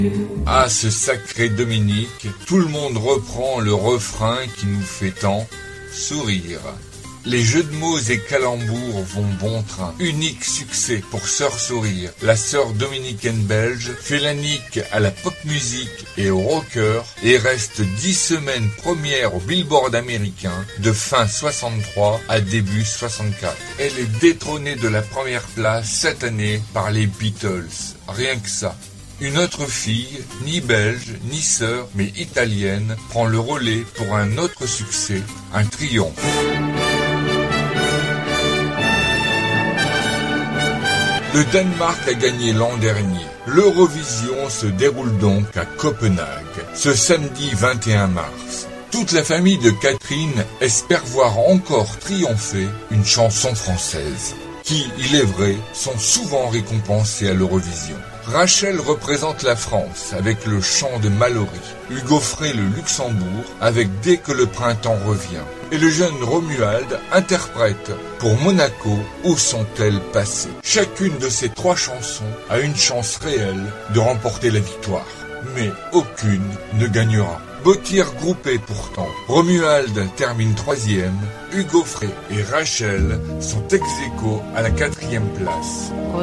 Ah, ce sacré Dominique, tout le monde reprend le refrain qui nous fait tant sourire. Les jeux de mots et calembours vont bon train. Unique succès pour Sœur Sourire. La sœur dominicaine belge fait la nique à la pop musique et au rocker et reste 10 semaines première au Billboard américain de fin 63 à début 64. Elle est détrônée de la première place cette année par les Beatles. Rien que ça. Une autre fille, ni belge, ni sœur, mais italienne, prend le relais pour un autre succès, un triomphe. Le Danemark a gagné l'an dernier. L'Eurovision se déroule donc à Copenhague, ce samedi 21 mars. Toute la famille de Catherine espère voir encore triompher une chanson française, qui, il est vrai, sont souvent récompensées à l'Eurovision. Rachel représente la France avec le chant de Mallory, Hugo Frey le Luxembourg avec Dès que le printemps revient, et le jeune Romuald interprète pour Monaco Où sont-elles passées. Chacune de ces 3 chansons a une chance réelle de remporter la victoire, mais aucune ne gagnera. Beau tir groupé pourtant. Romuald termine 3e, Hugo Frey et Rachel sont ex aequo à la 4e place.